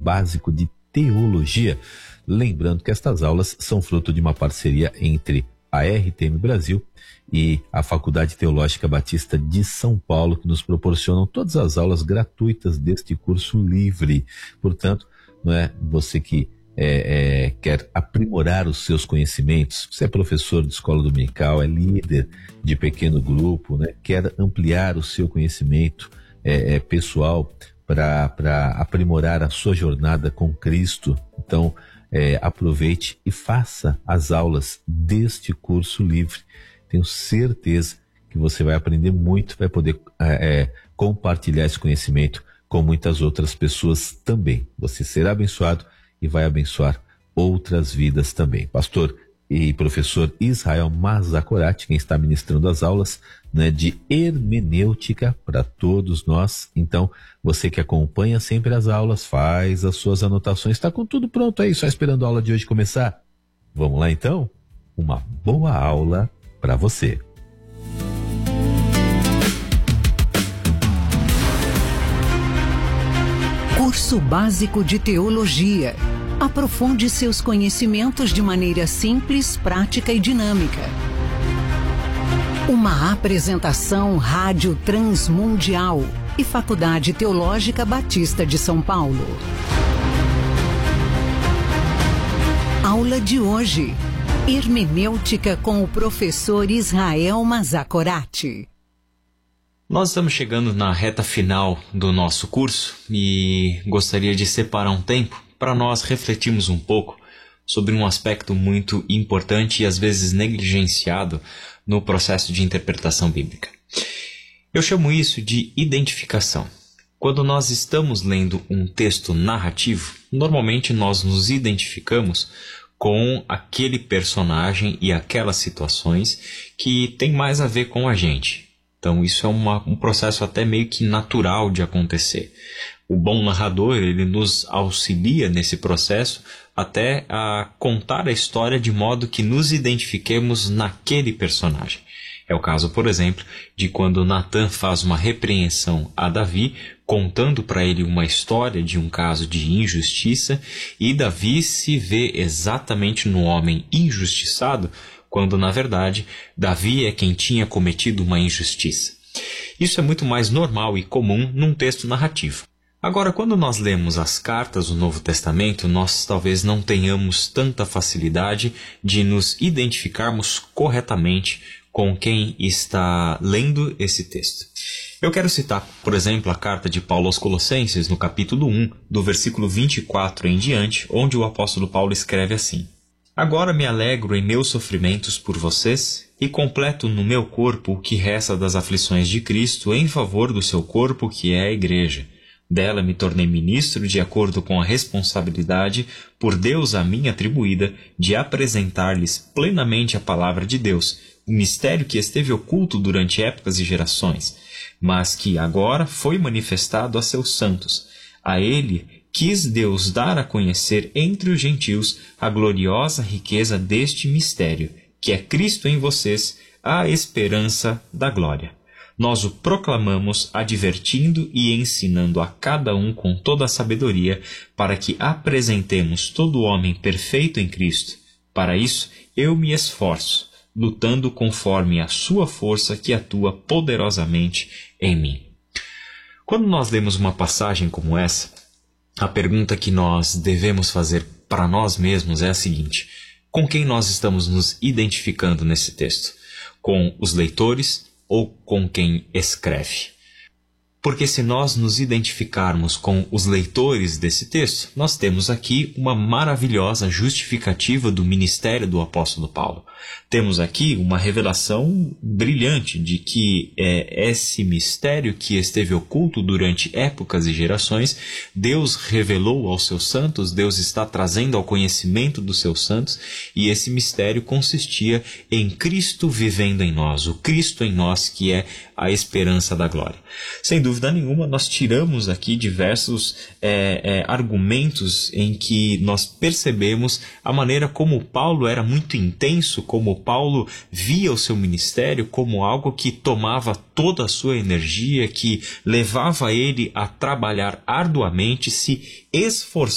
Básico de Teologia. Lembrando que estas aulas são fruto de uma parceria entre a RTM Brasil e a Faculdade Teológica Batista de São Paulo, que nos proporcionam todas as aulas gratuitas deste curso livre. Portanto, não é você que quer aprimorar os seus conhecimentos, você é professor de escola dominical, é líder de pequeno grupo, né? Quer ampliar o seu conhecimento pessoal para aprimorar a sua jornada com Cristo. Então, aproveite e faça as aulas deste curso livre. Tenho certeza que você vai aprender muito, vai poder compartilhar esse conhecimento com muitas outras pessoas também. Você será abençoado e vai abençoar outras vidas também. Pastor e professor Israel Mazakorati, quem está ministrando as aulas, né, de hermenêutica para todos nós. Então, você que acompanha sempre as aulas, faz as suas anotações, está com tudo pronto aí, só esperando a aula de hoje começar? Vamos lá então? Uma boa aula para você. Curso Básico de Teologia. Aprofunde seus conhecimentos de maneira simples, prática e dinâmica. Uma apresentação Rádio Transmundial e Faculdade Teológica Batista de São Paulo. Aula de hoje: Hermenêutica com o professor Israel Mazakorati. Nós estamos chegando na reta final do nosso curso e gostaria de separar um tempo para nós refletirmos um pouco sobre um aspecto muito importante e às vezes negligenciado no processo de interpretação bíblica. Eu chamo isso de identificação. Quando nós estamos lendo um texto narrativo, normalmente nós nos identificamos com aquele personagem e aquelas situações que tem mais a ver com a gente. Então isso é um processo até meio que natural de acontecer. O bom narrador, ele nos auxilia nesse processo até a contar a história de modo que nos identifiquemos naquele personagem. É o caso, por exemplo, de quando Natan faz uma repreensão a Davi, contando para ele uma história de um caso de injustiça, e Davi se vê exatamente no homem injustiçado, quando, na verdade, Davi é quem tinha cometido uma injustiça. Isso é muito mais normal e comum num texto narrativo. Agora, quando nós lemos as cartas do Novo Testamento, nós talvez não tenhamos tanta facilidade de nos identificarmos corretamente com quem está lendo esse texto. Eu quero citar, por exemplo, a carta de Paulo aos Colossenses, no capítulo 1, do versículo 24 em diante, onde o apóstolo Paulo escreve assim: Agora me alegro em meus sofrimentos por vocês e completo no meu corpo o que resta das aflições de Cristo em favor do seu corpo, que é a Igreja. Dela me tornei ministro de acordo com a responsabilidade por Deus a mim atribuída de apresentar-lhes plenamente a palavra de Deus, um mistério que esteve oculto durante épocas e gerações, mas que agora foi manifestado a seus santos. A ele quis Deus dar a conhecer entre os gentios a gloriosa riqueza deste mistério, que é Cristo em vocês, a esperança da glória. Nós o proclamamos, advertindo e ensinando a cada um com toda a sabedoria, para que apresentemos todo homem perfeito em Cristo. Para isso, eu me esforço, lutando conforme a sua força que atua poderosamente em mim. Quando nós lemos uma passagem como essa, a pergunta que nós devemos fazer para nós mesmos é a seguinte: com quem nós estamos nos identificando nesse texto? Com os leitores ou com quem escreve? Porque se nós nos identificarmos com os leitores desse texto, nós temos aqui uma maravilhosa justificativa do ministério do apóstolo Paulo. Temos aqui uma revelação brilhante de que esse mistério que esteve oculto durante épocas e gerações, Deus revelou aos seus santos, Deus está trazendo ao conhecimento dos seus santos, e esse mistério consistia em Cristo vivendo em nós, o Cristo em nós que é a esperança da glória. Sem dúvida nenhuma, nós tiramos aqui diversos argumentos em que nós percebemos a maneira como Paulo era muito intenso, como Paulo via o seu ministério como algo que tomava toda a sua energia, que levava ele a trabalhar arduamente, se esforçando